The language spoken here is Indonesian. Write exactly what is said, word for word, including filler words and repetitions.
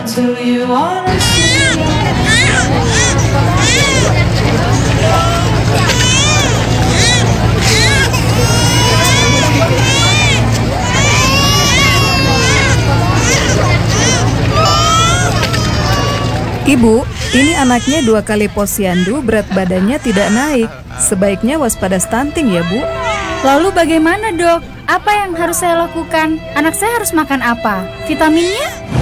Do you wanna see? Ibu, ini anaknya dua kali posyandu, berat badannya tidak naik. Sebaiknya waspada stunting ya, Bu. Lalu bagaimana, Dok? Apa yang harus saya lakukan? Anak saya harus makan apa? Vitaminnya?